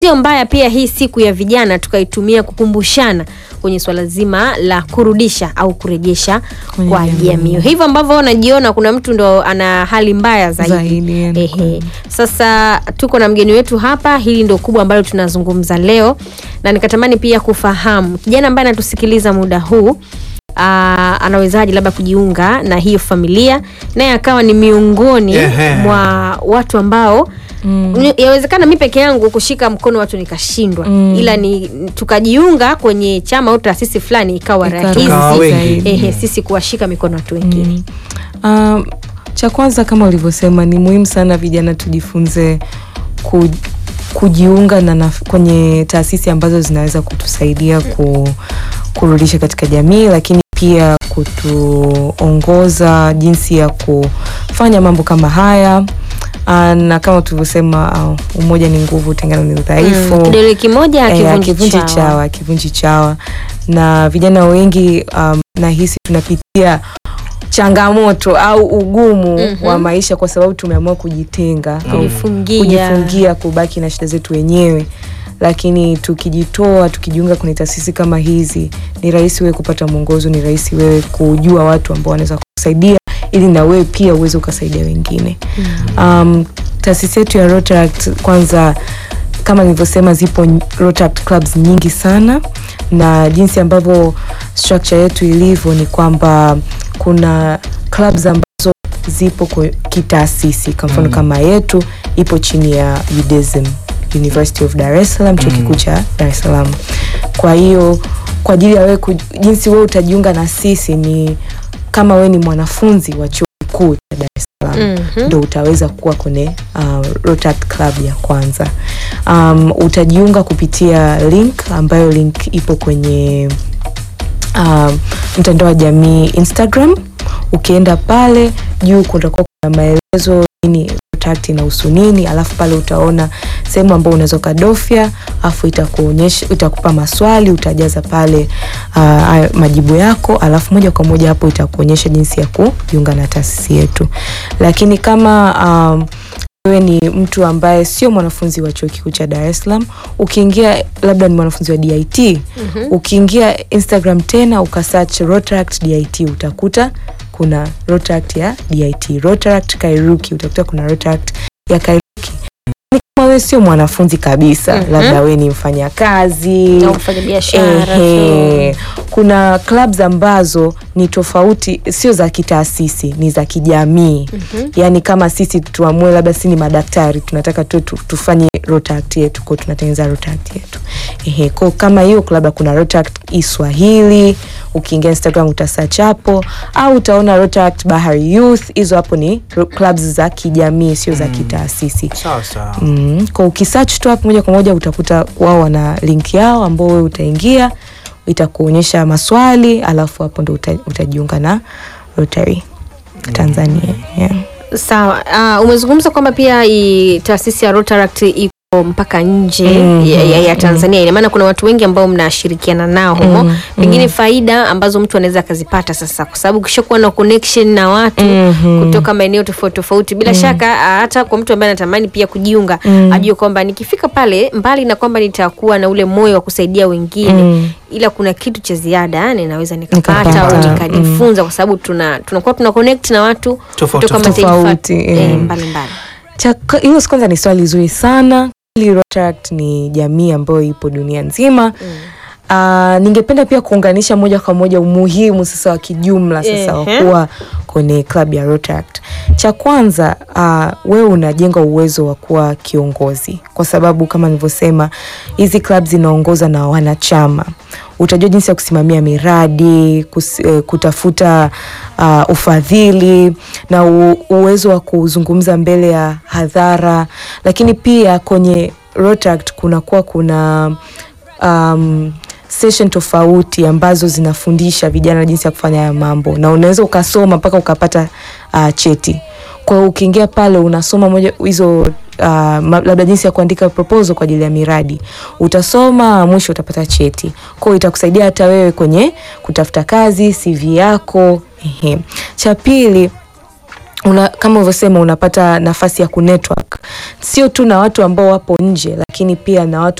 Sio mbaya pia hii siku ya vijana tukaitumia kukumbushana kwenye swala zima la kurudisha au kurejesha kwa jamii. Hivyo ambavyo unajiona kuna mtu ndo ana hali mbaya zaidi. Sasa tuko na mgeni wetu hapa, hili ndo kubwa ambalo tunazungumza leo, na nikatamani pia kufahamu kijana ambaye anatusikiliza muda huu anawezaje labda kujiunga na hiyo familia, naye akawa ni miongoni mwa watu ambao yawezekana mimi peke yangu kushika mkono watu nikashindwa, ila ni tukajiunga kwenye chama au taasisi fulani ikawa rahisi sisi kuwashika mikono watu wengine. Cha kwanza kama ulivyosema, ni muhimu sana vijana tujifunze kujiunga na kwenye taasisi ambazo zinaweza kutusaidia kurudisha katika jamii, lakini pia kutuongoza jinsi ya kufanya mambo kama haya. Na kama tulivyosema, umoja ni nguvu, utengano ni udhaifu. Kidole kimoja kivunji chawa. Na vijana wengi nahisi tunapitia changamoto au ugumu wa maisha kwa sababu tumeamua kujitenga, kujifungia, kubaki na shida zetu wenyewe. Lakini tukijitoa, tukijiunga kwenye taasisi kama hizi, ni rahisi wewe kupata mwongozo, ni rahisi wewe kujua watu ambao wanaweza kukusaidia ili na wewe pia uweze ukasaidia wengine. Taasisi yetu ya Rotaract, kwanza kama nilivyosema, zipo Rotaract clubs nyingi sana, na jinsi ambavyo structure yetu ilivyo ni kwamba kuna clubs ambazo zipo kwa kitaasisi. Kwa mfano kama yetu ipo chini ya UDSM, University of Dar es Salaam, chuo kikuu cha Dar es Salaam. Kwa hiyo kwa ajili ya wewe jinsi wewe utajiunga na sisi ni kama wewe ni mwanafunzi wa chuo kikuu cha Dar es Salaam, ndio utaweza kuwa kwenye Rotaract Club ya kwanza. Utajiunga kupitia link ambayo link ipo kwenye mtandao wa jamii Instagram. Ukienda pale juu kutakuwa kuna maelezo nini Rotaract inahusu nini, alafu pale utaona sehemu ambayo unaweza kadofia, alafu itakupa maswali, utajaza pale majibu yako, alafu moja kwa moja hapo itakuonyesha jinsi ya kujiunga na taasisi yetu. Lakini kama wewe ni mtu ambaye sio mwanafunzi wa chuo kikuu cha Dar es Salaam, ukiingia labda ni mwanafunzi wa DIT, ukiingia Instagram tena ukasearch Rotaract DIT, utakuta kuna Rotaract ya DIT, Rotaract Kairuki, utakuta kuna Rotaract ya Kairuki. Kama wewe sio mwanafunzi kabisa, labda wewe ni mfanyakazi au mfanya biashara, kuna clubs ambazo ni tofauti, sio za kitaasisi, ni za kijamii. Yani kama sisi tuamue labda sisi ni madaktari, tunataka tufanye Rotaract yetu, kwa tunatengeneza Rotaract yetu. Kwa kama hiyo club kuna Rotaract Iswahili, ukiingia Instagram utasearch hapo, au utaona Rotaract Bahari Youth. Hizo hapo ni clubs za kijamii, sio za kitaasisi. Sawa sawa. Kwa ukisearch tu hapo moja kwa moja utakuta wao wana link yao ambao wewe utaingia, itakuonyesha maswali, alafu hapo ndo utajiunga na Rotary Tanzania. Sawa. Umezungumza kwamba pia taasisi ya Rotaract iko mpaka nje ya Tanzania. Ina maana kuna watu wengi ambao mnashirikiana nao humo. Pengine faida ambazo mtu anaweza kuzipata sasa, kwa sababu kishakuwa na connection na watu kutoka maeneo tofauti tofauti, bila shaka hata kwa mtu ambaye anatamani pia kujiunga, ajue kwamba nikifika pale, mbali na kwamba nitakuwa na ule moyo wa kusaidia wengine, ila kuna kitu cha ziada ninaweza nikapata au nikajifunza, kwa sababu tunakuwa tuna connect na watu kutoka mataifa mbalimbali. Hilo kwanza ni swali zuri sana. Rotaract ni jamii ambayo ipo dunia nzima. Ningependa pia kuunganisha moja kwa moja umuhimu sasa wa kijumla sasa wa kuwa kwenye club ya Rotaract. Cha kwanza, wewe unajenga uwezo wa kuwa kiongozi, kwa sababu kama nilivyosema, hizi clubs zinaongozwa na wanachama. Utajua jinsi ya kusimamia miradi, kutafuta ufadhili na uwezo wa kuzungumza mbele ya hadhara. Lakini pia kwenye Rotaract kuna session tofauti ambazo zinafundisha vijana jinsi ya kufanya haya mambo, na unaweza ukasoma mpaka ukapata cheti. Kwa hiyo ukiingia pale unasoma moja hizo labda jinsi ya kuandika proposal kwa ajili ya miradi, utasoma, mwisho utapata cheti. Kwa hiyo itakusaidia hata wewe kwenye kutafuta kazi, CV yako. Cha pili, kama ulivyosema unapata nafasi ya kunetwork sio tu na watu ambao wapo nje, lakini pia na watu